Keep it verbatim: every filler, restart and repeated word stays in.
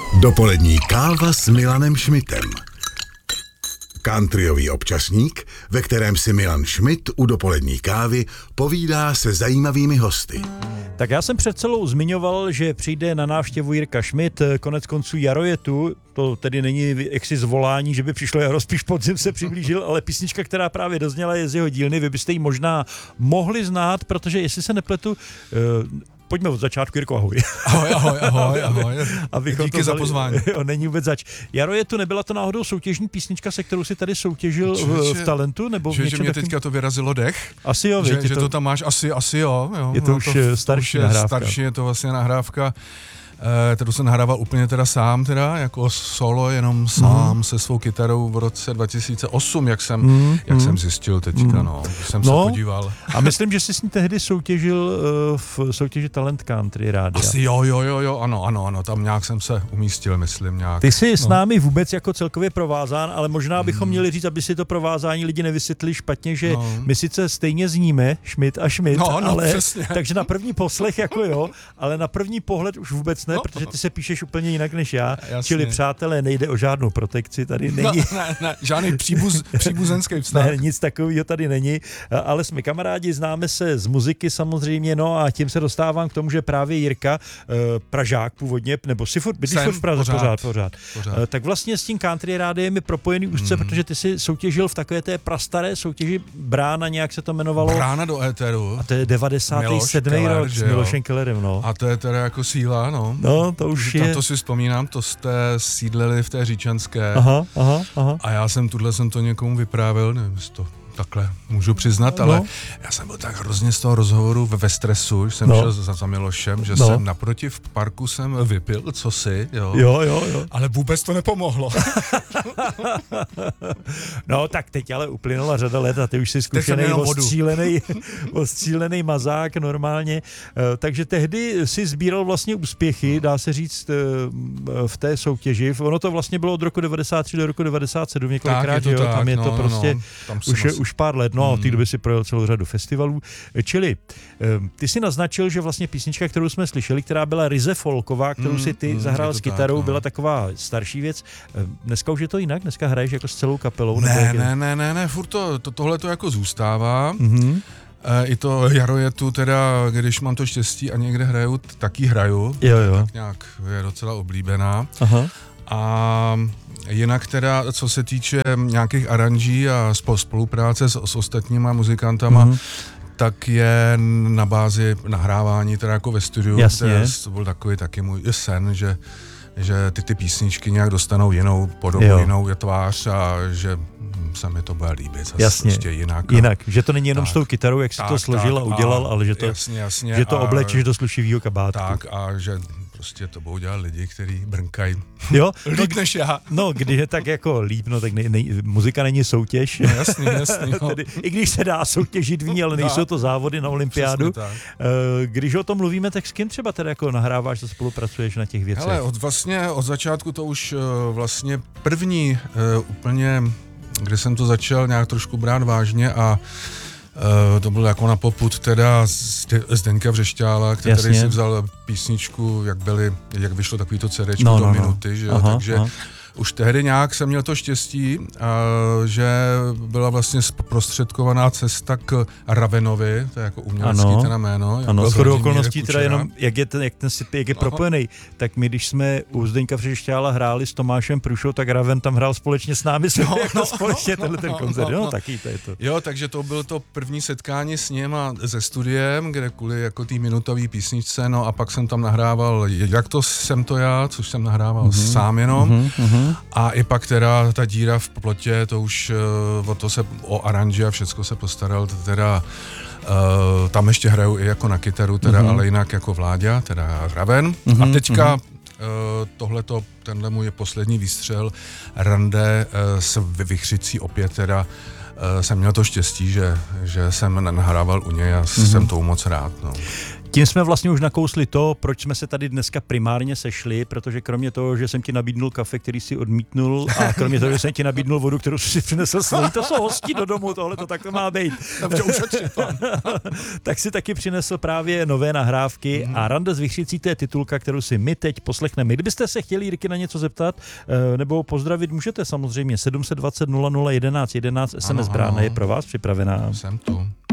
Dopolední káva s Milanem Šmitem. Countryový občasník, ve kterém si Milan Šmit u dopolední kávy povídá se zajímavými hosty. Tak já jsem před celou zmiňoval, že přijde na návštěvu Jirka Šmit, konec konců jaro je tu, to tedy není jaksi zvolání, že by přišlo jaro, spíš podzim se přiblížil, ale písnička, která právě dozněla, je z jeho dílny, vy byste ji možná mohli znát, protože jestli se nepletu, uh, pojďme od začátku, Jirko, ahoj. Ahoj, ahoj, ahoj, ahoj. Díky za pozvání. Jo, není vůbec zač. Jaro je tu, nebyla to náhodou soutěžní písnička, se kterou si tady soutěžil v, v Talentu? Nebo že, v že mě takovým... teďka to vyrazilo dech. Asi jo, že, víte, že to... to tam máš, asi, asi jo. jo. Je to no, už to, starší to už nahrávka. Starší, je to vlastně nahrávka. Eh, kterou jsem nahrával úplně teda sám, teda, jako solo, jenom sám mm. se svou kytarou v roce dva tisíce osm, jak jsem, mm. jak mm. jsem zjistil teďka, mm. no, jsem no, se podíval. A myslím, že jsi s ní tehdy soutěžil uh, v soutěži Talent Country rádia. Asi jo, jo, jo, jo, ano, ano, ano, tam nějak jsem se umístil, myslím nějak. Ty jsi no. s námi vůbec jako celkově provázán, ale možná bychom mm. měli říct, aby si to provázání lidi nevysvětlili špatně, že no. my sice stejně zníme, Šmit a Šmit, no, no, ale přesně. Takže na první poslech jako jo, ale na první pohled už vůbec ne, no. protože ty se píšeš úplně jinak než já, jasně. Čili přátelé, nejde o žádnou protekci, tady není. No, ne, ne, žádný příbuz, příbuzenský vztah. Ne, nic takového tady není, ale jsme kamarádi, známe se z muziky samozřejmě, no a tím se dostávám k tomu, že právě Jirka, Pražák původně, nebo si furt, bydlíš furt v Praze, pořád, pořád, pořád. pořád. Tak vlastně s tím country rádiem je propojený úzce, mm. protože ty si soutěžil v takové té prastaré soutěži Brána, nějak se to jmenovalo. Brána do éteru. A to je devadesátý sedmý rok s Milošem Kellerem, no. A to je teda jako síla, no. No, to už je. To, to si vzpomínám, to jste sídlili v té Říčanské. Aha, aha, aha. A já jsem tuhle jsem to někomu vyprávěl, nevím, jestli to takhle můžu přiznat, no. Ale já jsem byl tak hrozně z toho rozhovoru ve, ve stresu, že jsem no. šel za, za Milošem, že no. jsem naproti v parku jsem vypil cosi, jo. Jo, jo, jo. Ale vůbec to nepomohlo. No tak teď ale uplynula řada let a ty už jsi zkušený, ostřílený, ostřílený mazák normálně. Takže tehdy si sbíral vlastně úspěchy, dá se říct, v té soutěži. Ono to vlastně bylo od roku devadesát tři do roku devadesát sedm několikrát, jo. Tak, tam je no, to prostě no, tam už, asi... už pár let, no a od té doby si projel celou řadu festivalů. Čili ty si naznačil, že vlastně písnička, kterou jsme slyšeli, která byla ryze folková, kterou si ty mm, zahrál s kytarou, tak, no. byla taková starší věc. Dneska už je to jinak? Dneska hraješ jako s celou kapelou? Ne, nebo ne, ne, ne, ne, furt to, to, tohle to jako zůstává. Mm-hmm. I to jaro je tu teda, když mám to štěstí a někde hraju, taky hraju. Jo, jo. Tak nějak je docela oblíbená. Aha. A jinak teda, co se týče nějakých aranží a spolupráce s, s ostatníma muzikantama, mm-hmm. tak je na bázi nahrávání teda jako ve studiu. Jasně. To byl takový taky můj sen, že, že ty ty písničky nějak dostanou jinou podobu, jo. jinou tvář a že se mi to bude líbit zase jasně. prostě jinak. Jinak, že to není jenom tak, s tou kytarou, jak si tak, to složil tak, a udělal, a, ale že to, jasně, jasně, že to a, oblečíš do slušivýho kabátku. Tak a že prostě to budou dělat lidi, kteří brnkají jo? líp než já. No, když je tak jako líp, no tak ne, ne, muzika není soutěž. No, jasný, jasný. No. Tedy, i když se dá soutěžit v ní, ale nejsou to závody na olympiádu. Když o tom mluvíme, tak s kým třeba teda jako nahráváš a spolupracuješ na těch věcech? Hele, od vlastně od začátku to už vlastně první uh, úplně, kde jsem to začal nějak trošku brát vážně a Uh, to bylo jako na popud teda Zdeňka Vřešťála, který Jasně. si vzal písničku, jak byly, jak vyšlo takovýto CDčko no, do no, minuty, že jo, aha, takže aha. už tehdy nějak jsem měl to štěstí, uh, že byla vlastně zprostředkovaná cesta k Ravenovi, to je jako umělecký ten jméno. Ano, shodou okolností teda jenom, jak je, ten, jak ten jak je propojený, tak my, když jsme u Zdeňka Vřešťála hráli s Tomášem Průšou, tak Raven tam hrál společně s námi, no, jako no, společně no, tenhle ten koncert, no, no, no, taky to je to. Jo, takže to bylo to první setkání s ním a se studiem, kde kvůli jako tý minutový písničce, no a pak jsem tam nahrával, jak to jsem to já, což jsem nahrával mm-hmm. sám jenom. Mm-hmm. A i pak teda ta díra v plotě, to už uh, o to se, o aranži a všecko se postaral, teda uh, tam ještě hraju i jako na kytaru, teda, mm-hmm. ale jinak jako Vláďa, teda Raven. Mm-hmm. A teďka mm-hmm. uh, tohleto, tenhle můj poslední výstřel, rande uh, s Vychřicí opět teda, uh, jsem měl to štěstí, že, že jsem nahrával u něj a mm-hmm. jsem tomu moc rád. No. Tím jsme vlastně už nakousli to, proč jsme se tady dneska primárně sešli, protože kromě toho, že jsem ti nabídnul kafe, který si odmítnul, a kromě toho, že jsem ti nabídnul vodu, kterou si přinesl svojí, to jsou hosti do domu, tohle to tak to má být. Tak si taky přinesl právě nové nahrávky mm. a Rande z Vichřicí, to je titulka, kterou si my teď poslechneme. Kdybyste se chtěli Jirky na něco zeptat nebo pozdravit, můžete samozřejmě sedm set dvacet nula nula jedenáct jedenáct, es em es brána je pro vás připravená. Jsem tu.